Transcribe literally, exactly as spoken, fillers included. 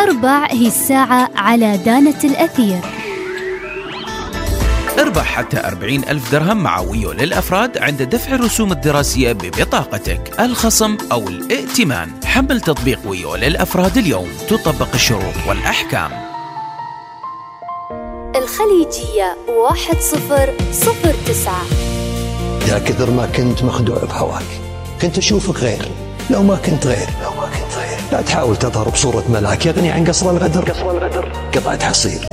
أربع هي الساعة على دانة الأثير. اربح حتى أربعين ألف درهم مع ويو للأفراد عند دفع الرسوم الدراسية ببطاقتك، الخصم أو الائتمان. حمل تطبيق ويو للأفراد اليوم، تطبق الشروط والأحكام. الخليجية واحد صفر صفر تسعة. يا كثر ما كنت مخدوع بهواك، كنت أشوفك غير. لو ما كنت غير لو ما كنت غير لا تحاول تظهر بصورة ملاك يغني عن قصر الغدر. قصر الغدر قطعة حصير.